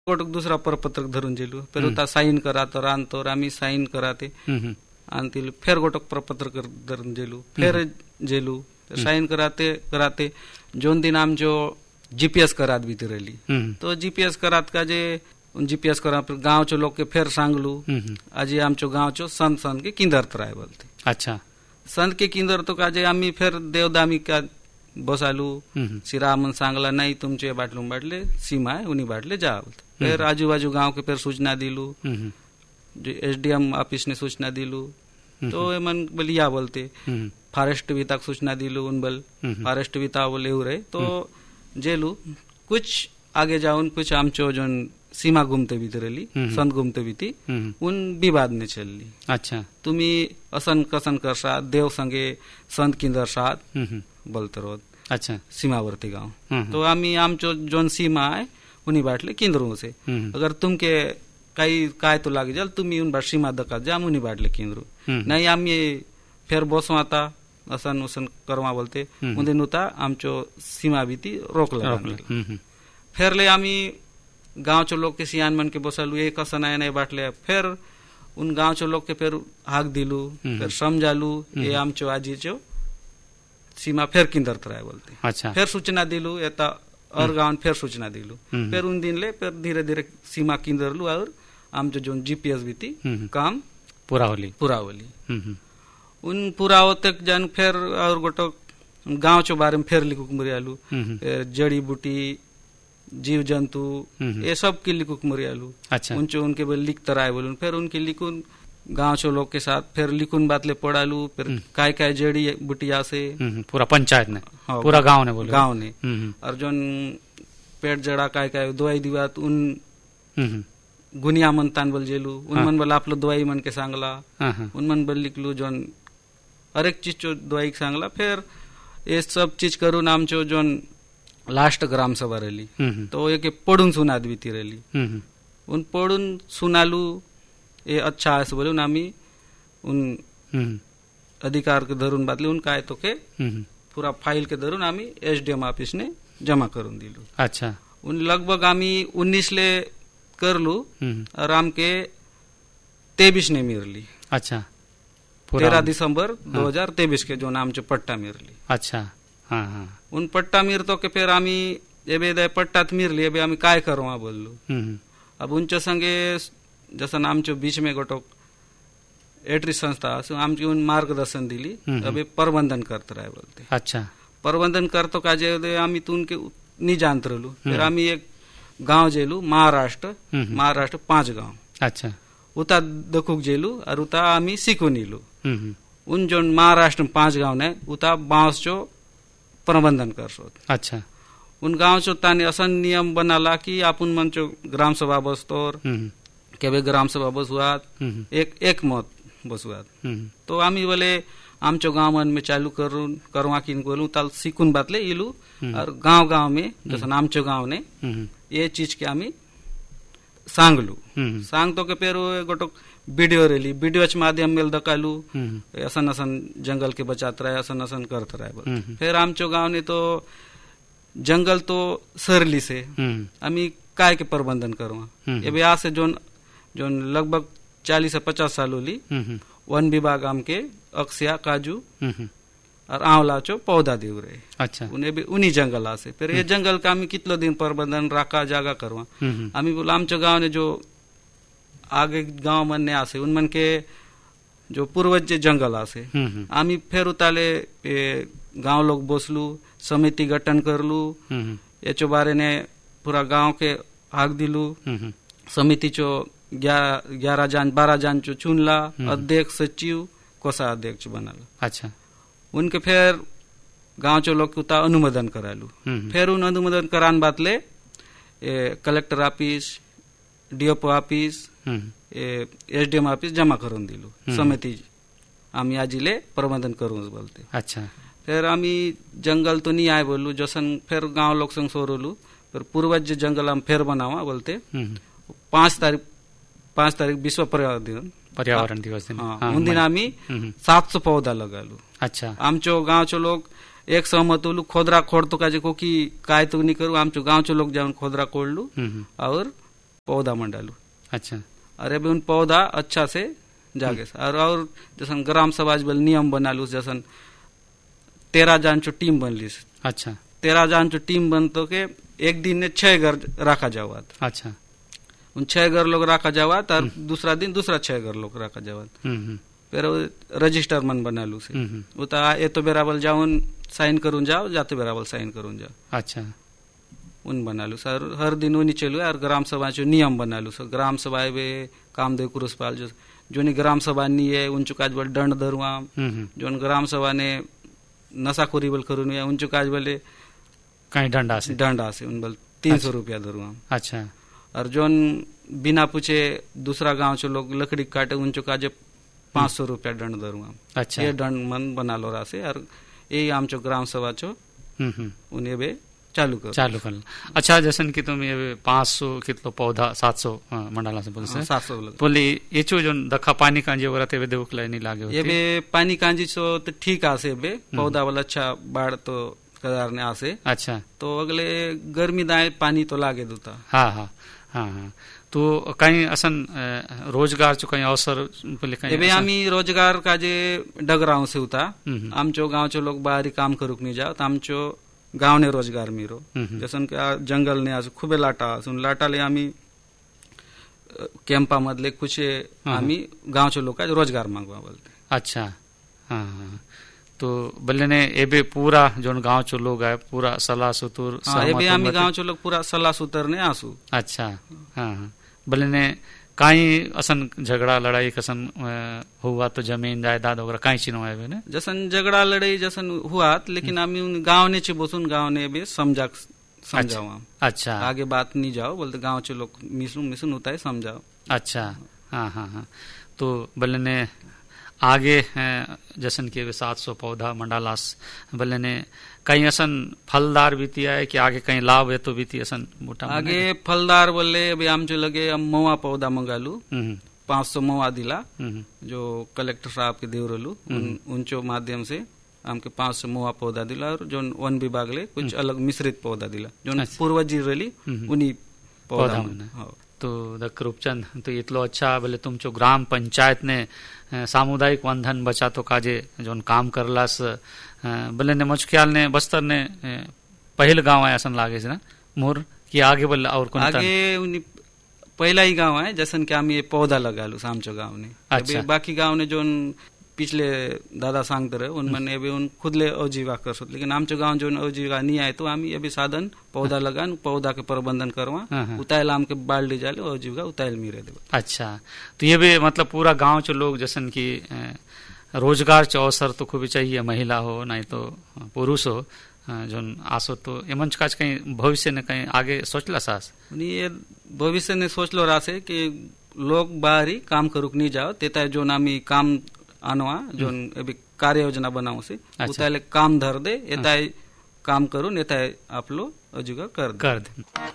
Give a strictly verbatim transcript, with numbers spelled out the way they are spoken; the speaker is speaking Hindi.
कोटक दुसरा परपत्रक धरून जेलू पेरू ता साईन करा तर आणतो आम्ही साईन कराते आणि फेर गोटक प्रपत्रक धरून जेलू फेर जेलू साईन कराते कराते जोन दिन आम जो जीपीएस करात भी रहली तो जीपीएस करात का जे जीपीएस करा गाँव चो लोग के फेर सांगलू आज आमचो गाँव चो संत संत के किंदर तराय बोलते। अच्छा संत के किंदर तो काजे आम्ही फेर देवदामी का बसालू श्रीरामन सांगला नाही तुमचे बाटलू बाटले सीमा है उन्हीं बाटले जा बोलते। फिर आजू बाजू गांव के फिर सूचना दिलू जो एसडीएम ऑफिस ने सूचना दिलू तो मन बलिया बोलते फॉरेस्ट भी तक सूचना दिलू उन बल फॉरेस्ट भी था बोले रहे तो जेलू कुछ आगे जाऊन कुछ आमचो जो सीमा घूमते भी रहली संत घूमते भी थी उन विवाद ने चलली। अच्छा तुम्ही असन कसन करसा देव संगे संत किंदर साथ बोलते रोज। अच्छा सीमावर्ती गांव तो आम्ही आमचो जोन सीमा आहे उन्हीं बाटले केंद्रों से अगर तुमके काही काय तो लागे जाल तुम्ही उन बाट सीमा दका जाम उन्हीं बाटले केंद्रो नाही आम्ही फेर बसो आता असन उसन करवा बोलते उन्हें नुता आमचो सीमा भी थी रोक लगा फेर ले आम्ही गांव चो लोग के सियान मन के बसलू एक असन आया नहीं बाटले फिर उन गांव चो लोग के फिर हाक दिलू फिर समझालू ये आमचो आजी चो सीमा फेर किंदर तराय बोलते। अच्छा फिर सूचना दिलू एता और गांव फिर सूचना दिलू फिर उन दिन ले फिर धीरे धीरे सीमा किंदर लू और आम जो जो जीपीएस भी थी काम पूरा होली पूरा होली उन पूरा होते जन फिर और गोटो गांव चो बारे में फिर लिखू मरियालू फिर जड़ी बूटी जीव जंतु ये सब की लिखू मरियालू। अच्छा उनचो उनके बोल लिख तराय बोलून फिर उनके लिखून गांव चो लोग के साथ फिर लिखून बातले पढ़ालू फिर काय काय जड़ी बुटिया से पूरा पंचायत ने पूरा गांव ने बोले गांव ने और जो पेट जड़ा काय काय दवाई दिवात उन गुनिया मन तान बोल जेलू उन मन बोल आपलो दवाई मन के सांगला उन मन बोल लिखलू जो हर एक चीज चो दवाई सांगला फिर ये सब चीज करू नाम चो जो लास्ट ग्राम सभा रही तो एक पढ़ून सुनाद भी थी रही उन पढ़ून सुनालू ये अच्छा है बोले आम्ही उन अधिकार के धरून बातले उन काय तो के पूरा फाइल के धरून आम्ही एसडीएम ऑफिस ने जमा करून दिलू। अच्छा उन लगभग आम्ही उन्नीस ले करलू और आम के तेबीस ने मिरली। अच्छा तेरह दिसंबर दो हजार तेबीस के जो नाम जो पट्टा मिरली। अच्छा हाँ हाँ उन पट्टा मिर तो के फिर आम्ही एबे दे पट्टात मिरली एबे आम्ही काय करवा बोललू अब उनच्या संगे जसं आमच्या बीच में गोटो एटरी संस्था आमची उन मार्गदर्शन दिली अबे प्रबंधन करते रहे बोलते। अच्छा प्रबंधन करतो का जे आम्ही तुन के नहीं जानते रहलू फिर आम्ही एक गांव जेलू महाराष्ट्र महाराष्ट्र पांच गांव। अच्छा उता दखुक जेलू और उता आम्ही शिकून इलू उन जो महाराष्ट्र पांच गांव ने उता बांस चो प्रबंधन कर सो। अच्छा उन गांव चो ताने असन नियम बनाला कि आपण मन चो ग्राम सभा बसतोर के ग्राम सभा बसुआत एक एक मत बसुआत तो आम्ही बोले आमचो गांव मन में चालू करून करवा किन बोलू ताल सिकून बातले इलू और गांव गांव में जैसे आमचो गांव ने ये चीज के आम्ही सांगलू सांगतो के पेरो गोटो वीडियो रेली वीडियो माध्यम में दकालू असन असन जंगल के बचात रहे असन असन करते रहे फिर आमचो गांव ने तो जंगल तो सरली से आम्ही काय के प्रबंधन करवा ये भी आज से जो जो लगभग चालीस से पचास साल होली वन विभाग आम के अक्सिया काजू और आंवला चो पौधा देव रहे। अच्छा उन्हें भी उन्हीं जंगल आसे फिर ये जंगल का आम्ही कितलो दिन प्रबंधन राखा जागा करवा आम्ही बोला आमचो गांव ने जो आगे गांव मन ने आसे उन मन के जो पूर्वज जे जंगल आसे आम्ही फिर उताले गांव लोग बसलू समिति गठन करलू याचो बारे ने पूरा गांव के हाक दिलू समिति चो ग्यारह ग्यारह जान बारह जान चो चुनला अध्यक्ष सचिव कोषा अध्यक्ष बनाला। अच्छा उनके फिर गांव चो लोग उता अनुमोदन करालू फिर उन अनुमोदन करान बातले collector office डीओपो office SDM office जमा करून दिलू समिति आम्ही आजीले प्रबंधन करून बोलते। अच्छा फिर आम्ही जंगल तो नहीं आए बोलू जसन फिर गांव लोग संग सोरलू फिर पूर्वज जंगल हम फिर बनावा बोलते पांच तारीख पांच तारीख विश्व पर्यावरण पर्यावरण दिवस हाँ उन दिन आम्ही सात सौ पौधा लगालू। अच्छा आमचो गांव चो लोग एक सहमत होलू खोदरा खोड तो का जे को की काय तो नहीं करू आमचो गांव चो लोग जाऊन खोदरा कोडलू और पौधा मंडालू। अच्छा। और अभी उन पौधा अच्छा से जागे और और जैसन ग्राम सभा बल नियम बनालू, जैसन तेरह जान चो टीम बनली। अच्छा। तेरह जान चो टीम बनतो के एक दिन ने छह घर रखा जावात। अच्छा। उन छह घर लोग रखा जावात और दूसरा दिन दूसरा छह घर लोग रखा जावात। फिर रजिस्टर मन बनालू से उता ये तो बेराबल जाऊन साइन करून जाओ, जाते बेराबल साइन करून जाओ। अच्छा। उन बनालू सर हर दिन उन्हीं चलू और ग्राम सभा चो नियम बनालू सर। ग्राम सभा वे कामदेव कुरुसपाल जो जो नहीं ग्राम सभा नहीं है उनचो काज बल दंड धरुआ, जो ग्राम सभा ने नशाखोरी बल करून उनचो काज बले कहीं दंड आसे दंड आसे उन बल तीन सौ रुपया धरुआ। अच्छा। और जोन बिना पूछे दूसरा गांव चो लोग लकड़ी काटे उनचो काज पांच सौ रुपया दंड धरुआ। अच्छा। ये दंड मन बना लो रासे और यही आमचो ग्राम सभा चो उन्हें वे चालू कर चालू कर। अच्छा जैसन कि तुम ये पाँच सौ कितलो पौधा सात सौ मंडाला से बोलते सात सौ बोली ये चो जो दखा पानी कांजी वगैरह ते देवक नहीं लागे ये बे पानी कांजी सो तो ठीक आसे बे पौधा वाला अच्छा बाढ़ तो कदार ने आसे। अच्छा। तो अगले गर्मी दाए पानी तो लागे दूता। हाँ हाँ हाँ हाँ। तो कहीं असन रोजगार चो कहीं अवसर बोले कहीं ये आमी रोजगार का जे डगराव से उता आमचो गांव चो लोग बाहरी काम करूक नहीं जाओ तो आमचो गांव ने रोजगार मिरो। जसन के जंगल ने आज खूबे लाटा सुन लाटाले आम्ही कॅम्पा मधले कुछ आम्ही गावचे लोक रोजगार मागवा बोलते। अच्छा। हाँ हाँ। तो बल्ले ने एबे पूरा जो गांव चो लोग है पूरा सलाह सुतुर हाँ एबे आम्ही गांव चो लोग पूरा सलाह सुतर ने आसू। अच्छा। हाँ हाँ। बल्ले ने काई असन झगड़ा लड़ाई कसन हुआ तो जमीन जायदाद वगैरह काई चिन्ह है ने जसन झगड़ा लड़ाई जसन हुआ लेकिन आम्ही उन गांव ने चे बसून गांव ने भी समझा समझावा। अच्छा। आगे बात नहीं जाओ बोलते गांव चे लोग मिसुन मिसुन होता है समझाओ। अच्छा। हाँ हाँ हाँ। तो बल्ले ने आगे जसन के सात सौ पौधा मंडालास बल्ले ने कहीं असन फलदार बीती है कि आगे कहीं लाभ है तो बीती असन मोटा आगे फलदार बोले अभी आम जो लगे हम मवा पौधा मंगालू पांच सौ मवा दिला जो कलेक्टर साहब के देवरलू उनचो माध्यम से हमके पांच सौ मवा पौधा दिला और जो वन विभाग ले कुछ अलग मिश्रित पौधा दिला जो पूर्वजी रली उन्हीं पौधा। तो डॉक्टर रूपचंद तो इतलो अच्छा बोले तुम जो ग्राम पंचायत ने सामुदायिक वंधन बचा तो काजे जो काम करलास बोले ने मुझ ख्याल ने बस्तर ने पहल गांव है असन लागे से ना मोर कि आगे बोले और कौन आगे उन्हीं पहला ही गांव है जैसन कि हम ये पौधा लगा लू सामचो गांव ने। अच्छा। बाकी गांव ने जो पिछले दादा सांगते रहे उनमें अभी उन खुद ले अजीवा कर सकते लेकिन आमचो गांव जो अजीवा नहीं आए तो हम अभी साधन पौधा लगान पौधा के प्रबंधन करवा उतायल आम के बाढ़ ले जाले अजीवा उतायल मिरे दे। अच्छा। तो ये भी मतलब पूरा गांव चो लोग जैसन की रोजगार चो अवसर तो खूब चाहिए महिला हो नहीं तो पुरुष हो जो आसो तो ये मंच काज कहीं भविष्य ने कहीं आगे सोचला सास ये भविष्य ने सोच लो रासे कि लोग बाहरी काम करुक नहीं जाओ तेता जो नामी काम आनवा जो अभी कार्य योजना बनाओ से उताले काम धर दे एता काम करूँ एता आप लोग अजुगा कर कर दे।